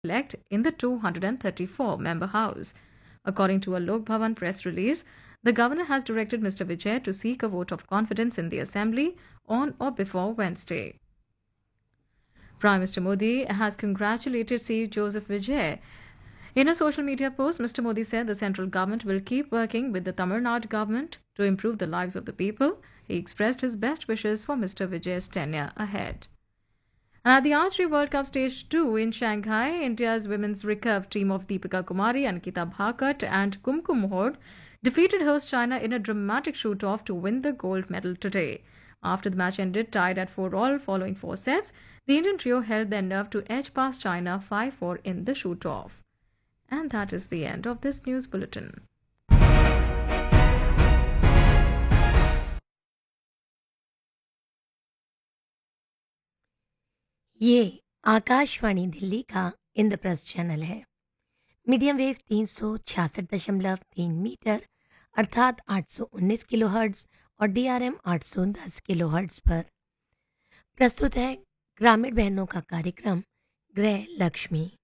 elect in the 234-member House. According to a Lok Bhavan press release, the governor has directed Mr. Vijay to seek a vote of confidence in the assembly on or before Wednesday. Prime Minister Modi has congratulated C. Joseph Vijay. In a social media post, Mr. Modi said the central government will keep working with the Tamil Nadu government to improve the lives of the people. He expressed his best wishes for Mr. Vijay's tenure ahead. And at the Archery World Cup Stage 2 in Shanghai, India's women's recurve team of Deepika Kumari, Ankita Bhakat and Kumkum Horde defeated host China in a dramatic shoot-off to win the gold medal today. After the match ended tied at 4-all following 4 sets, the Indian trio held their nerve to edge past China 5-4 in the shoot-off. And that is the end of this news bulletin. ये आकाशवाणी दिल्ली का Indraprastha channel है। Medium wave 366.3 metre अर्थात 819 kilohertz और DRM 810 kilohertz पर प्रस्तुत है ग्रामीण बहनों का कार्यक्रम गृह लक्ष्मी।